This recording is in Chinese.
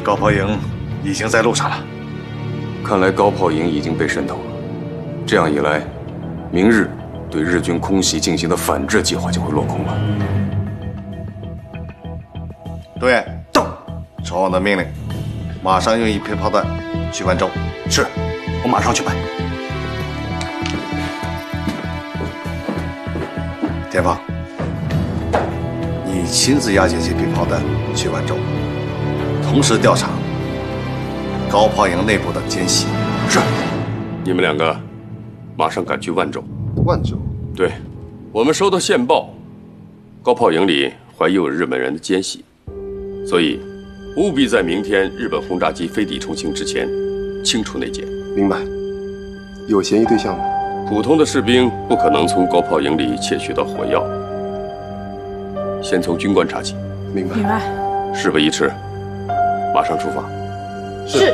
高炮营已经在路上了。 看来高炮营已经被渗透了。这样一来，明日对日军空袭进行的反制计划就会落空了。 对，到，传我的命令，马上用1批炮弹去万州。 是，我马上去办。 田芳，你亲自押解这批炮弹去万州，同时调查高炮营内部的奸细。 是，你们2个马上赶去万州。 万州？ 对，我们收到线报，高炮营里怀疑有日本人的奸细，所以务必在明天日本轰炸机飞抵重庆之前清除内奸。 明白。有嫌疑对象吗？ 普通的士兵不可能从高炮营里窃取到火药，先从军官查起。 明白。 明白。 事不宜迟，马上出发。 是。